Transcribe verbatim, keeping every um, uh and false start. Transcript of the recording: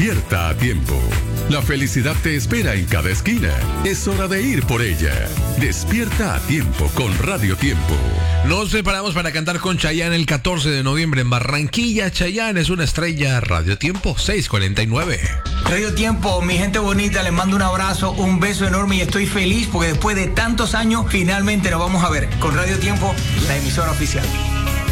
Despierta a tiempo. La felicidad te espera en cada esquina. Es hora de ir por ella. Despierta a tiempo con Radio Tiempo. Nos preparamos para cantar con Chayanne el catorce de noviembre en Barranquilla. Chayanne es una estrella. Radio Tiempo seiscientos cuarenta y nueve. Radio Tiempo, mi gente bonita, les mando un abrazo, un beso enorme y estoy feliz porque después de tantos años finalmente nos vamos a ver con Radio Tiempo, la emisora oficial.